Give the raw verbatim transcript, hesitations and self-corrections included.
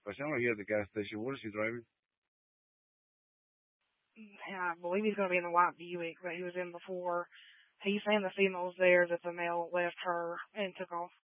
I sound like he at the gas station. What is he driving? And I believe he's going to be in the white Buick that he was in before. He's saying the female's there, that the male left her and took off.